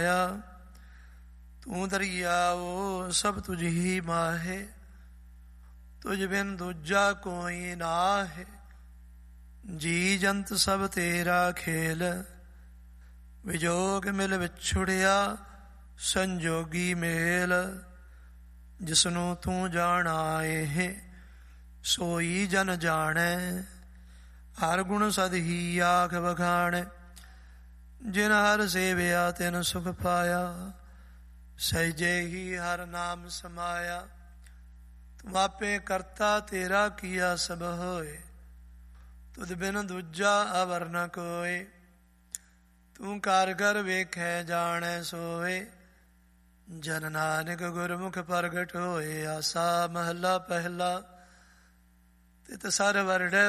ਤੂੰ ਦਰਿਆਓ ਸਭ ਤੁਝ ਹੀ ਮਾਹੇ, ਤੁਝ ਬਿਨ ਦੂਜਾ ਕੋਈ ਨਾਹੇ। ਜੀ ਜੰਤ ਸਭ ਤੇਰਾ ਖੇਲ, ਵਿਜੋਗ ਮਿਲ ਵਿਛੁੜਿਆ ਸੰਜੋਗੀ ਮੇਲ। ਜਿਸਨੂੰ ਤੂੰ ਜਾਣਾਏ ਸੋਈ ਜਨ ਜਾਣੈ, ਹਰ ਗੁਣ ਸਦ ਹੀ ਆਖ ਵਖਾਣੈ। ਜਿਨ ਹਰ ਸੇਵਿਆ ਤਿਨ ਸੁਖ ਪਾਇਆ, ਸਹਿਜੇ ਹੀ ਹਰ ਨਾਮ ਸਮਾਇਆ। ਤੂੰ ਆਪੇ ਕਰਤਾ ਤੇਰਾ ਕੀਆ ਸਭ ਹੋਏ, ਤੁਧ ਬਿਨ ਦੂਜਾ ਅਵਰ ਨ ਕੋਇ। ਤੂੰ ਕਰ ਕਰ ਵੇਖੈ ਜਾਣੈ ਸੋਏ, ਜਨ ਨਾਨਕ ਗੁਰਮੁਖ ਪ੍ਰਗਟ ਹੋਏ। ਆਸਾ ਮਹੱਲਾ ਪਹਿਲਾ। ਤਿਤ ਸਰ ਵਰੜੈ